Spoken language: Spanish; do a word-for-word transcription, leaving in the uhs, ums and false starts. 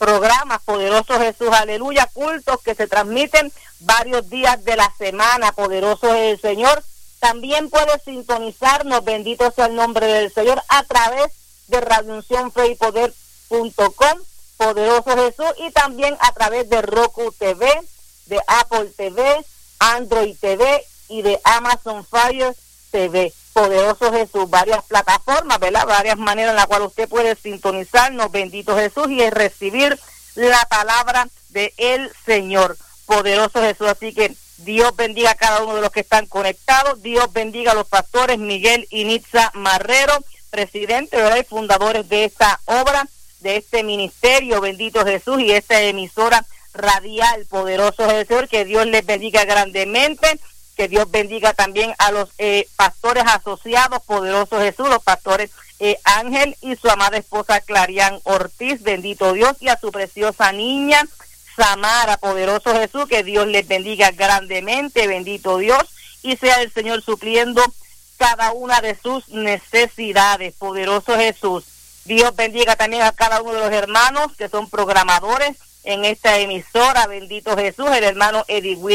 programas, poderoso Jesús, aleluya, cultos que se transmiten varios días de la semana, poderoso es el Señor. También puedes sintonizarnos, bendito sea el nombre del Señor, a través de Radio Unción Fe y Poder punto com, poderoso Jesús, y también a través de Roku T V, de Apple T V, Android T V y de Amazon Fire T V. Poderoso Jesús, varias plataformas, ¿verdad? Varias maneras en las cuales usted puede sintonizarnos, bendito Jesús, y recibir la palabra de el Señor. Poderoso Jesús, así que Dios bendiga a cada uno de los que están conectados. Dios bendiga a los pastores Miguel y Nitza Marrero, presidentes, ¿verdad?, y fundadores de esta obra, de este ministerio, bendito Jesús, y esta emisora radial, poderoso Jesús, que Dios les bendiga grandemente. Que Dios bendiga también a los eh, pastores asociados, poderoso Jesús, los pastores eh, Ángel y su amada esposa Clarián Ortiz, bendito Dios, y a su preciosa niña Samara, poderoso Jesús, que Dios les bendiga grandemente, bendito Dios, y sea el Señor supliendo cada una de sus necesidades, poderoso Jesús. Dios bendiga también a cada uno de los hermanos que son programadores en esta emisora, bendito Jesús, el hermano Eddie Will